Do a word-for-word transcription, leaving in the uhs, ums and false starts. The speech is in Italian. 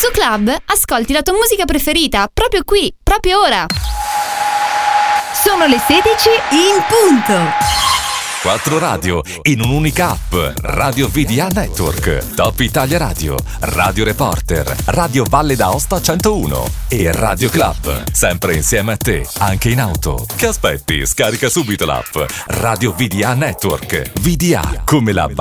Su Club ascolti la tua musica preferita proprio qui, proprio ora. Sono le sedici in punto. Quattro radio in un'unica app. Radio V D A Network, Top Italia Radio, Radio Reporter, Radio Valle d'Aosta centouno e Radio Club. Sempre insieme a te, anche in auto. Che aspetti? Scarica subito l'app. Radio V D A Network. V D A come la